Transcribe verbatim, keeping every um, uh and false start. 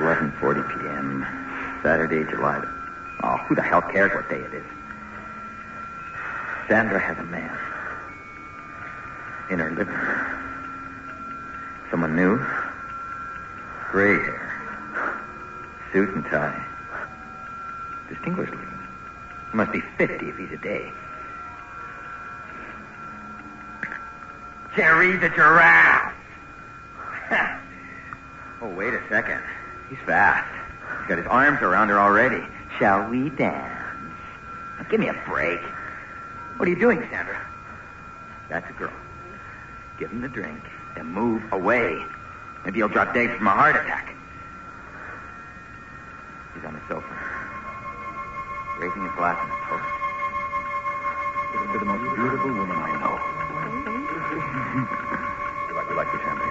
eleven forty p.m. Saturday, July... Oh, who the hell cares what day it is? Sandra has a man. In her living room. Someone new. Gray hair. Suit and tie. Distinguished looking. He must be fifty if he's a day. Jerry the giraffe. Oh, wait a second. He's fast. He's got his arms around her already. Shall we dance? Now, give me a break. What are you doing, Sandra? That's a girl. Give him the drink, then move away. Maybe he'll drop dead from a heart attack. He's on the sofa, raising his glass in a toast. To the most beautiful woman I know. You like, you like this, Sandra?